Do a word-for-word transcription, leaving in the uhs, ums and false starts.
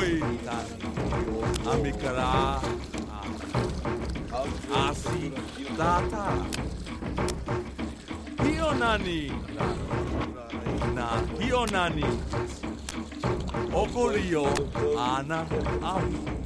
Oi, amikara, asi, tata. Hionani, na hionani. Okolio, ana, au.